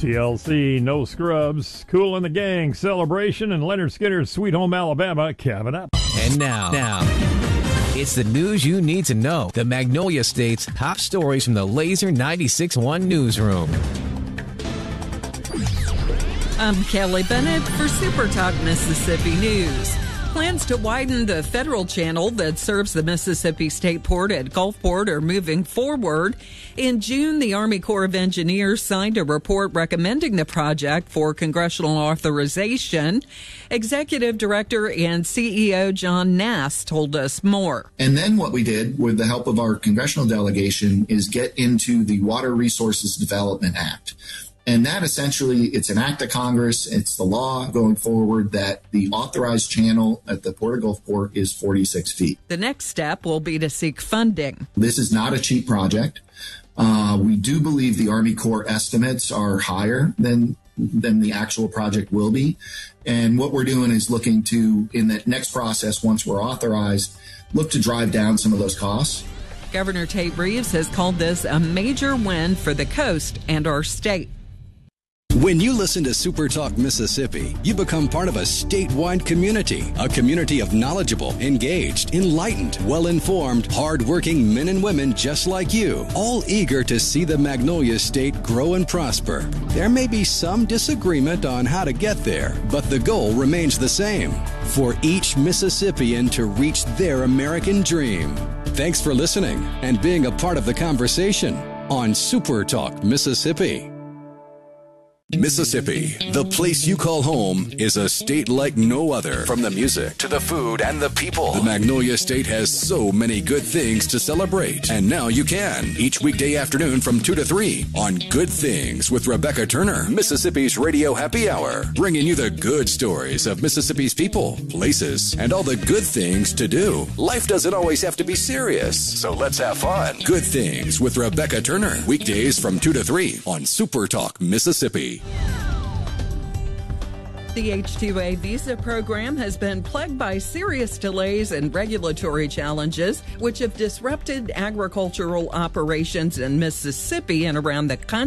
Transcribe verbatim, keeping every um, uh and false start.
T L C, No Scrubs, Kool and the Gang, Celebration, and Leonard Skinner's Sweet Home Alabama, coming up. And now, now, it's the news you need to know. The Magnolia State's top stories from the Laser ninety-six point one newsroom. I'm Kelly Bennett for Super Talk Mississippi News. Plans to widen the federal channel that serves the Mississippi State Port at Gulfport are moving forward. In June, the Army Corps of Engineers signed a report recommending the project for congressional authorization. Executive Director and C E O John Nass told us more. And then what we did with the help of our congressional delegation is get into the Water Resources Development Act. And that essentially, it's an act of Congress. It's the law going forward that the authorized channel at the Port of Gulfport is forty-six feet. The next step will be to seek funding. This is not a cheap project. Uh, we do believe the Army Corps estimates are higher than than the actual project will be. And what we're doing is looking to, in that next process, once we're authorized, look to drive down some of those costs. Governor Tate Reeves has called this a major win for the coast and our state. When you listen to Super Talk Mississippi, you become part of a statewide community, a community of knowledgeable, engaged, enlightened, well-informed, hard-working men and women just like you, all eager to see the Magnolia State grow and prosper. There may be some disagreement on how to get there, but the goal remains the same, for each Mississippian to reach their American dream. Thanks for listening and being a part of the conversation on Super Talk Mississippi. Mississippi, the place you call home, is a state like no other. From the music to the food and the people, the Magnolia State has so many good things to celebrate. And now you can, each weekday afternoon from two to three on Good Things with Rebecca Turner, Mississippi's Radio Happy Hour, bringing you the good stories of Mississippi's people, places, and all the good things to do. Life doesn't always have to be serious, so let's have fun. Good Things with Rebecca Turner, weekdays from two to three on Super Talk Mississippi. The H two A visa program has been plagued by serious delays and regulatory challenges, which have disrupted agricultural operations in Mississippi and around the country.